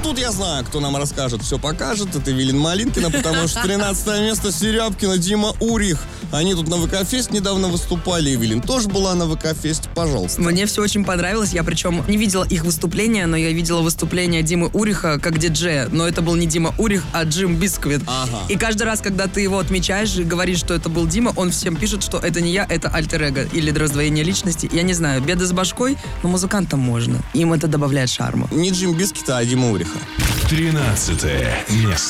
тут я знаю, кто нам расскажет, все покажет. Это Эвелина Малинкина, потому что 13 место Серябкина, Дима Урих. Они тут на ВК-фест недавно выступали. Эвелин тоже была на ВК-фесте. Пожалуйста. Мне все очень понравилось. Я причем не видела их выступления, но я видела выступление Димы Уриха как диджея. Но это был не Дима Урих, а Джим Бисквит. Ага. И каждый раз, когда ты его отмечаешь и говоришь, что это был Дима, он всем пишет, что это не я, это альтер-эго или раздвоение личности. Я не знаю, беды с башкой, но музыкантам можно. Им это добавляет шарма. Не Джим Бисквита, а Дима Уриха. 13 место.